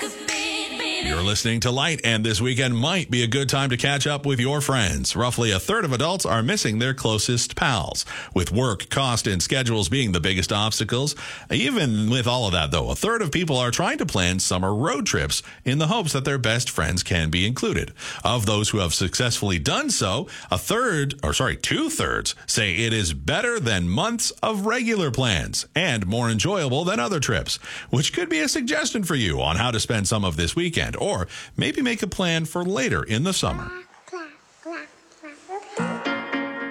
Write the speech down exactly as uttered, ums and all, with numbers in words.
You're listening to Light, and this weekend might be a good time to catch up with your friends. Roughly a third of adults are missing their closest pals, with work, cost, and schedules being the biggest obstacles. Even with all of that, though, a third of people are trying to plan summer road trips in the hopes that their best friends can be included. Of those who have successfully done so, a third, or sorry, two-thirds, say it is better than months of regular plans and more enjoyable than other trips, which could be a suggestion for you on how to spend some of this weekend, or maybe make a plan for later in the summer.